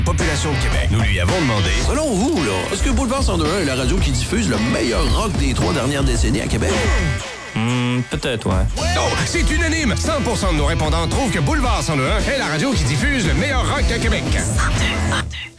Population de Québec. Nous lui avons demandé... Selon vous, là, est-ce que Boulevard 102.1 est la radio qui diffuse le meilleur rock des 3 dernières décennies à Québec? Peut-être, ouais. Oh, c'est unanime! 100% de nos répondants trouvent que Boulevard 102.1 est la radio qui diffuse le meilleur rock de Québec. 102.1.